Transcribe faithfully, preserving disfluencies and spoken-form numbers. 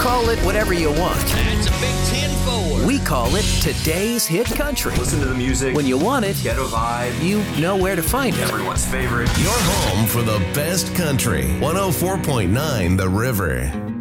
Call it whatever you want. That's a big ten four. We call it Today's Hit Country. Listen to the music. When you want it, Ghetto vibe. you know where to find it. Everyone's favorite. Your home for the best country. one oh four point nine The River.